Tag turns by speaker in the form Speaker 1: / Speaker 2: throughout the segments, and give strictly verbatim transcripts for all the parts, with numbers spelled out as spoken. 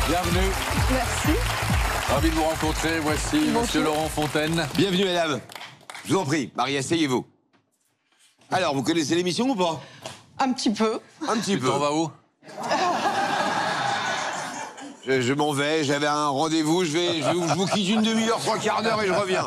Speaker 1: Bienvenue.
Speaker 2: Merci.
Speaker 1: Ravi de vous rencontrer. Voici
Speaker 2: Bonjour.
Speaker 1: Monsieur Laurent Fontaine.
Speaker 3: Bienvenue, mesdames. Je vous en prie, Marie, asseyez-vous. Alors, vous connaissez l'émission ou pas?
Speaker 2: Un petit peu.
Speaker 3: Un petit
Speaker 1: Tu
Speaker 3: peu.
Speaker 1: t'en vas où?
Speaker 3: Je, je m'en vais, j'avais un rendez-vous, je vais, je, je vous quitte une demi-heure, trois quarts d'heure et je reviens.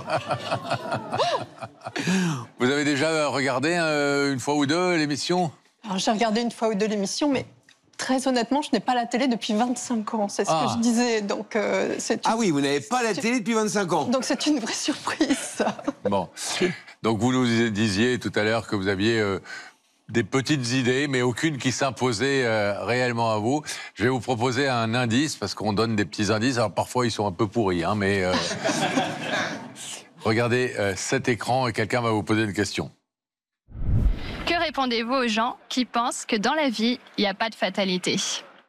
Speaker 1: Vous avez déjà regardé euh, une fois ou deux l'émission?
Speaker 2: Alors, j'ai regardé une fois ou deux l'émission, mais très honnêtement, je n'ai pas la télé depuis vingt-cinq ans. C'est ce
Speaker 1: Ah.
Speaker 2: que je disais. Donc, euh, c'est une...
Speaker 3: Ah oui, vous n'avez pas la télé depuis vingt-cinq ans.
Speaker 2: Donc, c'est une vraie surprise.
Speaker 1: Bon. Donc vous nous disiez tout à l'heure que vous aviez euh, des petites idées, mais aucune qui s'imposait euh, réellement à vous. Je vais vous proposer un indice, parce qu'on donne des petits indices. Alors parfois, ils sont un peu pourris, hein, mais... euh, regardez euh, cet écran et quelqu'un va vous poser une question.
Speaker 4: Que répondez-vous aux gens qui pensent que dans la vie, il n'y a pas de fatalité?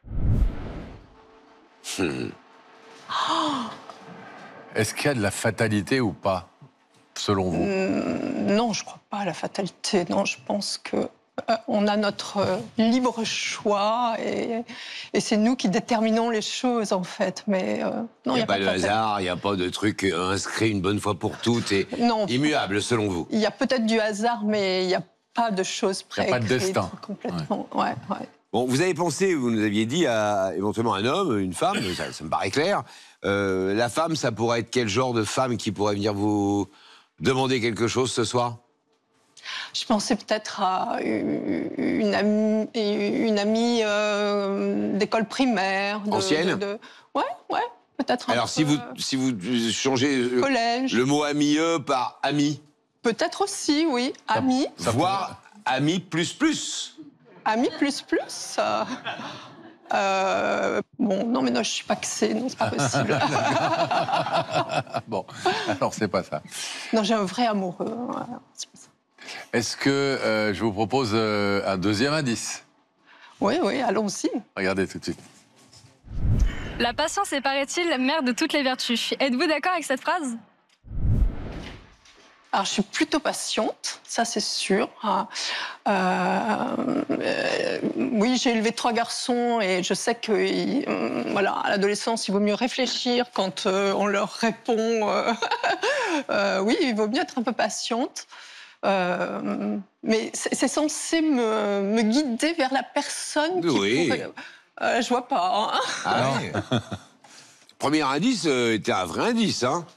Speaker 1: Est-ce qu'il y a de la fatalité ou pas, selon vous?
Speaker 2: Non, je ne crois pas à la fatalité. Non, je pense que euh, on a notre euh, libre choix et, et c'est nous qui déterminons les choses, en fait. Mais euh, non,
Speaker 3: Il n'y a, pas de
Speaker 2: fatalité.
Speaker 3: hasard, il n'y a pas de truc inscrit une bonne fois pour toutes et
Speaker 2: Non.
Speaker 3: immuable, selon vous.
Speaker 2: Il y a peut-être du hasard, mais il n'y a pas de choses
Speaker 1: Il y a
Speaker 2: préécrites.
Speaker 1: pas de destin.
Speaker 2: Complètement, ouais, ouais.
Speaker 3: Bon, vous avez pensé, vous nous aviez dit, à éventuellement un homme, une femme, ça, ça me paraît clair. Euh, la femme, ça pourrait être quel genre de femme qui pourrait venir vous demander quelque chose ce soir?
Speaker 2: Je pensais peut-être à une amie, une amie euh, d'école primaire. De,
Speaker 3: Ancienne?
Speaker 2: de, de... Ouais, ouais, peut-être un
Speaker 3: Alors,
Speaker 2: peu,
Speaker 3: si vous,
Speaker 2: euh,
Speaker 3: si vous changez euh,
Speaker 2: collège.
Speaker 3: le mot ami par ami,
Speaker 2: Peut-être aussi, oui. Ami.
Speaker 1: Ça
Speaker 3: voire ami plus plus.
Speaker 2: Ami plus plus. euh, euh, bon, non, mais non, je suis pas paxée, non, c'est pas possible.
Speaker 1: Bon, alors c'est pas ça.
Speaker 2: Non, j'ai un vrai amoureux. Voilà, c'est pour ça.
Speaker 1: Est-ce que euh, je vous propose euh, un deuxième indice?
Speaker 2: Oui, oui, allons-y.
Speaker 1: Regardez tout de suite.
Speaker 4: La patience est, paraît-il, mère de toutes les vertus. Êtes-vous d'accord avec cette phrase?
Speaker 2: Alors, je suis plutôt patiente, ça c'est sûr. Euh, euh, oui, j'ai élevé trois garçons et je sais que, euh, voilà, à l'adolescence, il vaut mieux réfléchir quand euh, on leur répond. Euh, euh, oui, il vaut mieux être un peu patiente. Euh, mais c'est censé me, me guider vers la personne qui
Speaker 3: Oui.
Speaker 2: pourrait... Euh, je vois pas. Hein.
Speaker 3: Ah ouais. Premier indice euh, était un vrai indice, hein.